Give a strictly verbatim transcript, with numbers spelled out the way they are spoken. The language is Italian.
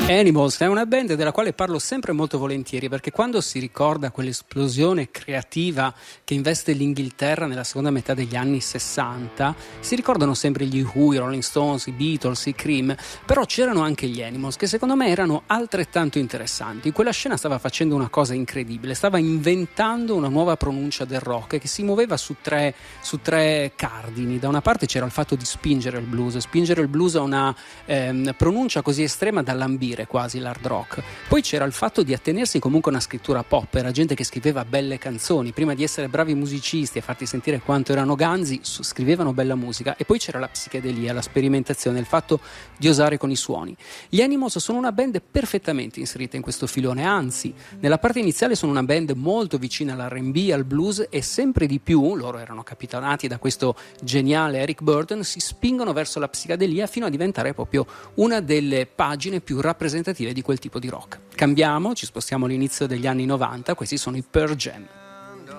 Animals è una band della quale parlo sempre molto volentieri, perché quando si ricorda quell'esplosione creativa che investe l'Inghilterra nella seconda metà degli anni sessanta, si ricordano sempre gli Who, i Rolling Stones, i Beatles, i Cream, però c'erano anche gli Animals che secondo me erano altrettanto interessanti. Quella scena stava facendo una cosa incredibile, stava inventando una nuova pronuncia del rock che si muoveva su tre, su tre cardini. Da una parte c'era il fatto di spingere il blues, spingere il blues a una ehm, pronuncia così estrema da lambire quasi l'hard rock. Poi c'era il fatto di attenersi comunque a una scrittura pop, era gente che scriveva belle canzoni, prima di essere bravi musicisti e farti sentire quanto erano ganzi, scrivevano bella musica. E poi c'era la psichedelia, la sperimentazione, il fatto di osare con i suoni. Gli Animals sono una band perfettamente inserita in questo filone, anzi nella parte iniziale sono una band molto vicina all'R and B, al blues, e sempre di più, loro erano capitanati da questo geniale Eric Burdon, si spingono verso la psichedelia fino a diventare proprio una delle pagine più rappresentative di quel tipo di rock. Cambiamo, ci spostiamo all'inizio degli anni novanta, questi sono i Pearl Jam.